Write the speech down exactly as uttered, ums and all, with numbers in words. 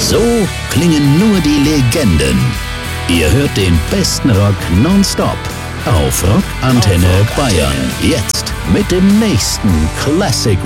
So klingen nur die Legenden. Ihr hört den besten Rock nonstop auf Rock Antenne Bayern. Jetzt mit dem nächsten Classic